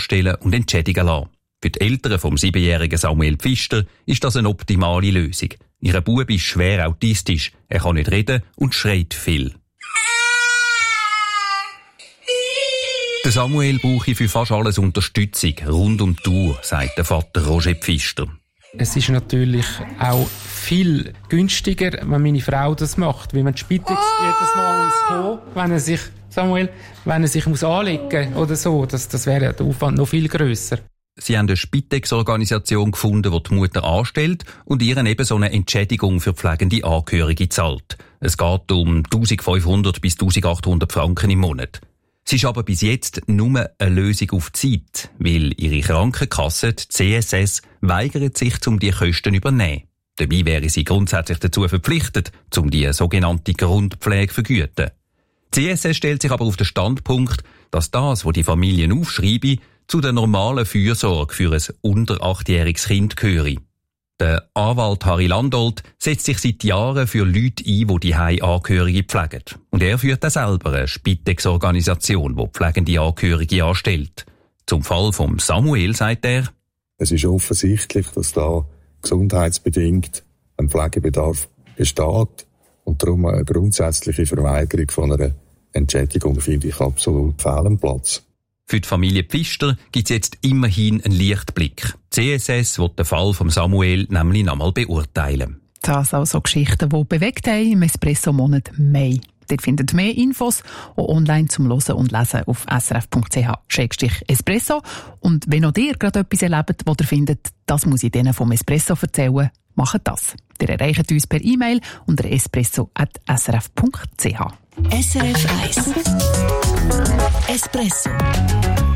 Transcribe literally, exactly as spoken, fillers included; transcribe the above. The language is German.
anstellen und entschädigen lassen. Für die Eltern vom siebenjährigen Samuel Pfister ist das eine optimale Lösung. Ihr Bub ist schwer autistisch, er kann nicht reden und schreit viel. Der Samuel brauche für fast alles Unterstützung, rund um die Uhr, sagt der Vater Roger Pfister. Es ist natürlich auch viel günstiger, wenn meine Frau das macht, weil man die Spitex jedes Mal muss kommen, wenn er sich, Samuel, wenn er sich muss anlegen oder so, das, das wäre der Aufwand noch viel grösser. Sie haben eine Spitex-Organisation gefunden, die die Mutter anstellt und ihren eben so eine Entschädigung für pflegende Angehörige zahlt. Es geht um eintausendfünfhundert bis eintausendachthundert Franken im Monat. Es ist aber bis jetzt nur eine Lösung auf Zeit, weil ihre Krankenkasse, die C S S, weigert sich, um die Kosten zu übernehmen. Dabei wäre sie grundsätzlich dazu verpflichtet, um die sogenannte Grundpflege zu vergüten. Die C S S stellt sich aber auf den Standpunkt, dass das, was die Familien aufschreiben, zu der normalen Fürsorge für ein unter achtjähriges Kind gehöre. Der Anwalt Harry Landolt setzt sich seit Jahren für Leute ein, die die Heimangehörige pflegen. Und er führt auch selber eine Spitex-Organisation, die pflegende Angehörige anstellt. Zum Fall von Samuel sagt er: Es ist offensichtlich, dass da gesundheitsbedingt ein Pflegebedarf besteht und darum eine grundsätzliche Verweigerung von einer Entschädigung finde ich absolut fehl am Platz. Für die Familie Pfister gibt es jetzt immerhin einen Lichtblick. Die C S S will den Fall von Samuel nämlich nochmal beurteilen. Das also Geschichten, die bewegt haben im Espresso-Monat Mai. Dort findet mehr Infos auch online zum Hören und Lesen auf s r f punkt c h slash espresso. Und wenn auch ihr gerade etwas erlebt, das ihr findet, das muss ich denen vom Espresso erzählen, macht das. Ihr erreicht uns per E-Mail unter espresso at s r f punkt c h. S R F eins Espresso